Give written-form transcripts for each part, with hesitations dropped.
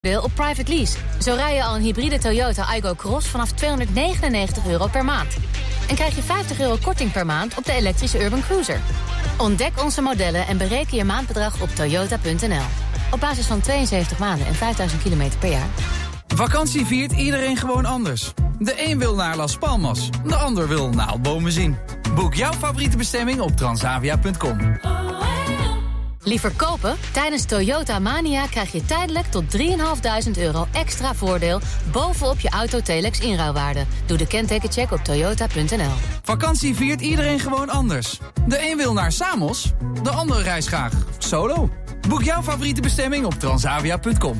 Deel op private lease. Zo rij je al een hybride Toyota Aygo Cross vanaf €299 per maand. En krijg je €50 korting per maand op de elektrische Urban Cruiser. Ontdek onze modellen en bereken je maandbedrag op toyota.nl. Op basis van 72 maanden en 5000 kilometer per jaar. Vakantie viert iedereen gewoon anders. De een wil naar Las Palmas, de ander wil naaldbomen zien. Boek jouw favoriete bestemming op transavia.com. Liever kopen? Tijdens Toyota Mania krijg je tijdelijk tot €3.500 extra voordeel bovenop je Auto-Telex inruilwaarde. Doe de kentekencheck op toyota.nl. Vakantie viert iedereen gewoon anders. De een wil naar Samos, de ander reist graag solo. Boek jouw favoriete bestemming op transavia.com.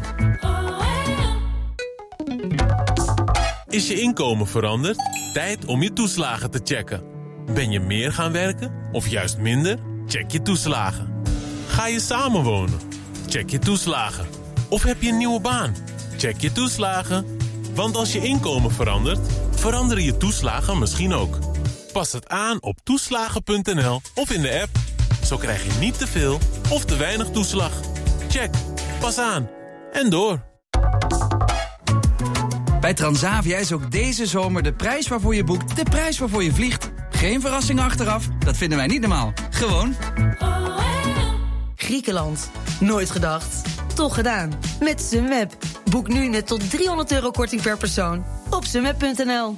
Is je inkomen veranderd? Tijd om je toeslagen te checken. Ben je meer gaan werken of juist minder? Check je toeslagen. Ga je samenwonen? Check je toeslagen. Of heb je een nieuwe baan? Check je toeslagen. Want als je inkomen verandert, veranderen je toeslagen misschien ook. Pas het aan op toeslagen.nl of in de app. Zo krijg je niet te veel of te weinig toeslag. Check. Pas aan. En door. Bij Transavia is ook deze zomer de prijs waarvoor je boekt de prijs waarvoor je vliegt. Geen verrassingen achteraf, dat vinden wij niet normaal. Gewoon Griekenland. Nooit gedacht. Toch gedaan. Met Sunweb. Boek nu net tot €300 korting per persoon. Op sunweb.nl.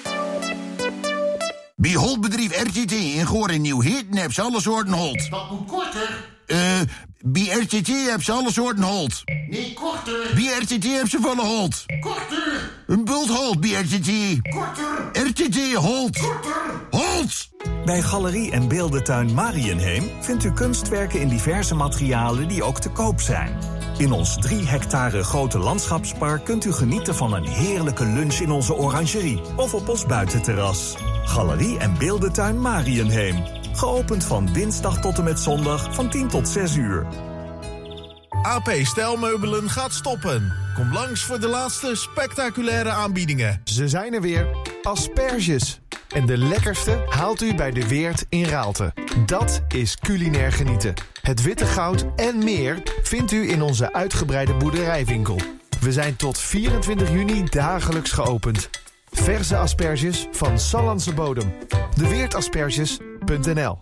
Bij Holtbedrijf RTT in Goor en Nieuw-Heerden heb ze alle soorten holt. Dat moet korter. Bij RTT heb ze alle soorten holt. Nee, korter. Bij RTT heb ze volle holt. Korter. Een bult holt bij RTT. Korter. RTT holt. Korter. Holt! Bij Galerie en Beeldentuin Marienheem vindt u kunstwerken in diverse materialen die ook te koop zijn. In ons 3 hectare grote landschapspark kunt u genieten van een heerlijke lunch in onze orangerie of op ons buitenterras. Galerie en Beeldentuin Marienheem. Geopend van dinsdag tot en met zondag van 10 tot 6 uur. AP Stijlmeubelen gaat stoppen. Kom langs voor de laatste spectaculaire aanbiedingen. Ze zijn er weer. Asperges. En de lekkerste haalt u bij De Weert in Raalte. Dat is culinair genieten. Het witte goud en meer vindt u in onze uitgebreide boerderijwinkel. We zijn tot 24 juni dagelijks geopend. Verse asperges van Sallandse bodem. Deweertasperges.nl.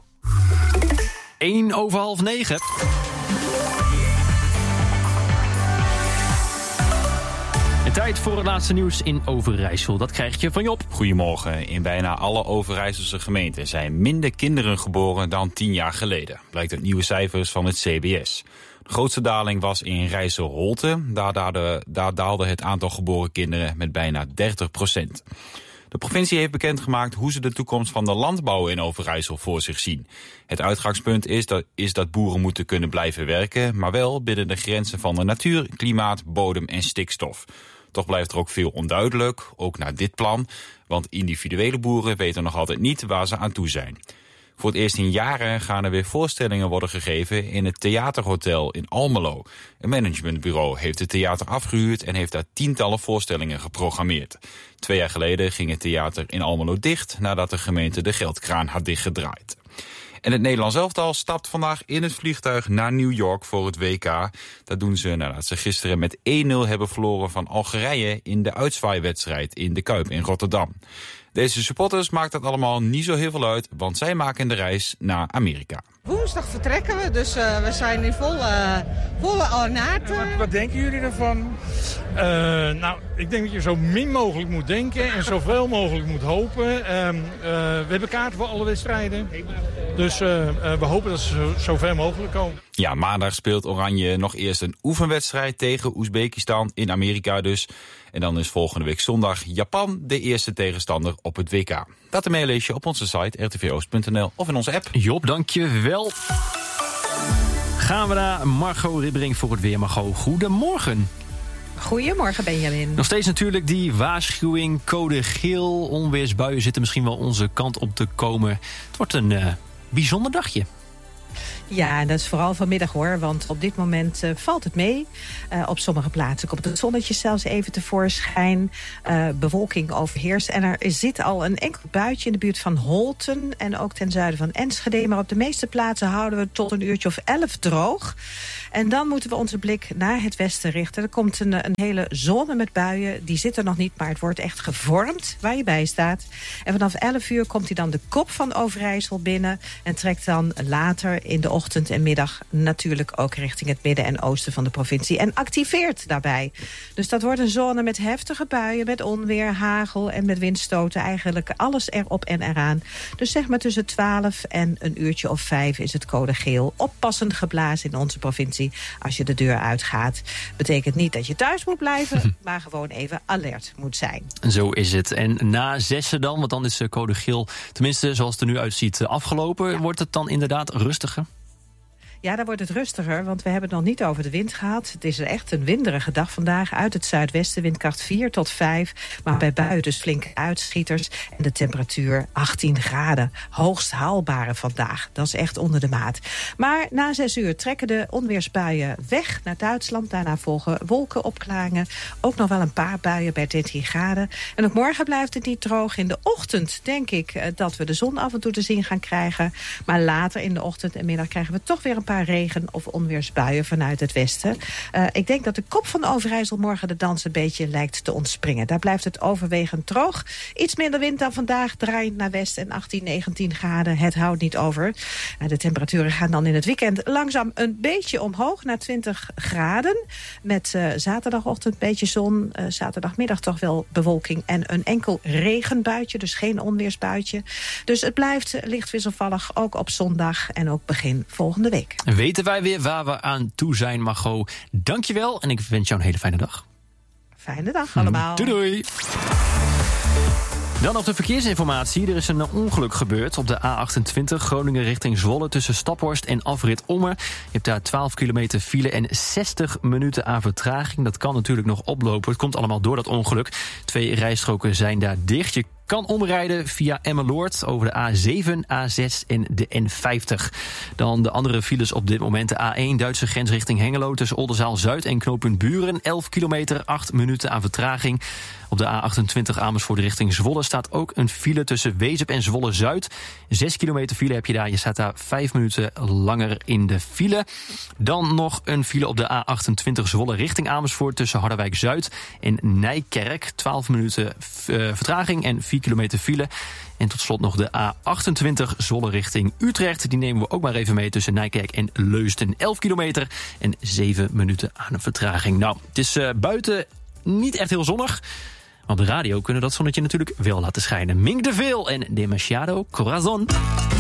9:08. En tijd voor het laatste nieuws in Overijssel. Dat krijg je van Job. Goedemorgen. In bijna alle Overijsselse gemeenten zijn minder kinderen geboren dan 10 jaar geleden. Blijkt uit nieuwe cijfers van het CBS. De grootste daling was in Rijsselholte. Daar daalde het aantal geboren kinderen met bijna 30%. De provincie heeft bekendgemaakt hoe ze de toekomst van de landbouw in Overijssel voor zich zien. Het uitgangspunt is dat boeren moeten kunnen blijven werken, maar wel binnen de grenzen van de natuur, klimaat, bodem en stikstof. Toch blijft er ook veel onduidelijk, ook na dit plan, want individuele boeren weten nog altijd niet waar ze aan toe zijn. Voor het eerst in jaren gaan er weer voorstellingen worden gegeven in het Theaterhotel in Almelo. Een managementbureau heeft het theater afgehuurd en heeft daar tientallen voorstellingen geprogrammeerd. 2 jaar geleden ging het theater in Almelo dicht nadat de gemeente de geldkraan had dichtgedraaid. En het Nederlands elftal stapt vandaag in het vliegtuig naar New York voor het WK. Dat doen ze nadat ze gisteren met 1-0 hebben verloren van Algerije in de uitzwaaiwedstrijd in de Kuip in Rotterdam. Deze supporters maakt dat allemaal niet zo heel veel uit, want zij maken de reis naar Amerika. Woensdag vertrekken we, dus we zijn in volle ornaat. Wat denken jullie ervan? Nou, ik denk dat je zo min mogelijk moet denken en zoveel mogelijk moet hopen. We hebben kaarten voor alle wedstrijden, dus we hopen dat ze zo ver mogelijk komen. Ja, maandag speelt Oranje nog eerst een oefenwedstrijd tegen Oezbekistan in Amerika dus. En dan is volgende week zondag Japan de eerste tegenstander op het WK. Dat ermee lees je op onze site rtvoost.nl of in onze app. Job, dank je wel. Gaan we naar Margot Ribbering voor het weer. Margot, goedemorgen. Goedemorgen, Benjamin. Nog steeds natuurlijk die waarschuwing, code geel. Onweersbuien zitten misschien wel onze kant op te komen. Het wordt een bijzonder dagje. Ja, dat is vooral vanmiddag hoor, want op dit moment valt het mee. Op sommige plaatsen komt het zonnetje zelfs even tevoorschijn. Bewolking overheerst en er zit al een enkel buitje in de buurt van Holten en ook ten zuiden van Enschede. Maar op de meeste plaatsen houden we tot een uurtje of 11 droog. En dan moeten we onze blik naar het westen richten. Er komt een hele zone met buien. Die zit er nog niet, maar het wordt echt gevormd waar je bij staat. En vanaf 11 uur komt hij dan de kop van Overijssel binnen en trekt dan later in de ochtend en middag natuurlijk ook richting het midden en oosten van de provincie. En activeert daarbij. Dus dat wordt een zone met heftige buien, met onweer, hagel en met windstoten. Eigenlijk alles erop en eraan. Dus zeg maar tussen 12 en een uurtje of 5 is het code geel. Oppassend geblazen in onze provincie als je de deur uitgaat. Betekent niet dat je thuis moet blijven, maar gewoon even alert moet zijn. Zo is het. En na 6 dan, want dan is code geel, tenminste zoals het er nu uitziet, afgelopen. Wordt het dan inderdaad rustiger? Ja, daar wordt het rustiger, want we hebben het nog niet over de wind gehad. Het is echt een winderige dag vandaag. Uit het zuidwesten, windkracht 4 tot 5. Maar bij buien dus flinke uitschieters. En de temperatuur 18 graden. Hoogst haalbare vandaag. Dat is echt onder de maat. Maar na 6 uur trekken de onweersbuien weg naar Duitsland. Daarna volgen wolkenopklaringen. Ook nog wel een paar buien bij 13 graden. En ook morgen blijft het niet droog. In de ochtend denk ik dat we de zon af en toe te zien gaan krijgen. Maar later in de ochtend en middag krijgen we toch weer een paar regen- of onweersbuien vanuit het westen. Ik denk dat de kop van Overijssel morgen de dans een beetje lijkt te ontspringen. Daar blijft het overwegend droog. Iets minder wind dan vandaag, draaiend naar west en 18, 19 graden. Het houdt niet over. De temperaturen gaan dan in het weekend langzaam een beetje omhoog naar 20 graden. Met zaterdagochtend een beetje zon. Zaterdagmiddag toch wel bewolking en een enkel regenbuitje. Dus geen onweersbuitje. Dus het blijft licht wisselvallig, ook op zondag en ook begin volgende week. Weten wij weer waar we aan toe zijn, Margot. Dankjewel en ik wens jou een hele fijne dag. Fijne dag allemaal. Doei doei. Dan nog de verkeersinformatie. Er is een ongeluk gebeurd op de A28 Groningen richting Zwolle tussen Staphorst en afrit Ommer. Je hebt daar 12 kilometer file en 60 minuten aan vertraging. Dat kan natuurlijk nog oplopen. Het komt allemaal door dat ongeluk. 2 rijstroken zijn daar dicht. Je kan omrijden via Emmeloord over de A7, A6 en de N50. Dan de andere files op dit moment. De A1 Duitse grens richting Hengelo tussen Oldenzaal-Zuid en knooppunt Buren. 11 kilometer, 8 minuten aan vertraging. Op de A28 Amersfoort richting Zwolle staat ook een file tussen Wezep en Zwolle-Zuid. 6 kilometer file heb je daar. Je staat daar 5 minuten langer in de file. Dan nog een file op de A28 Zwolle richting Amersfoort tussen Harderwijk-Zuid en Nijkerk. 12 minuten vertraging en 4 kilometer file. En tot slot nog de A28 Zwolle richting Utrecht. Die nemen we ook maar even mee tussen Nijkerk en Leusden. 11 kilometer en 7 minuten aan een vertraging. Nou, het is buiten niet echt heel zonnig. Maar op de radio kunnen dat zonnetje natuurlijk wel laten schijnen. Mink de Veel en Demasiado Corazon.